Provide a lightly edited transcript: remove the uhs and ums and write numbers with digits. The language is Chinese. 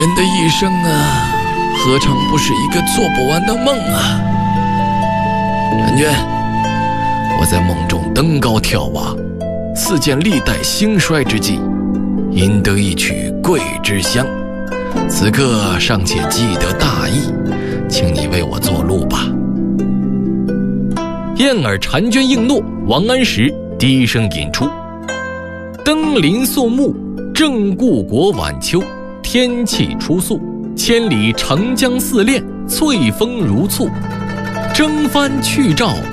人的一生啊，何尝不是一个做不完的梦啊！婵娟，我在梦中登高眺瓦，似见历代兴衰之际，赢得一曲桂枝香。此刻尚且记得大意，请你为我做路吧。 燕儿婵娟应诺，王安石低声引出：登临肃穆，正故国晚秋，天气初肃，千里长江似练，翠峰如簇。征帆去照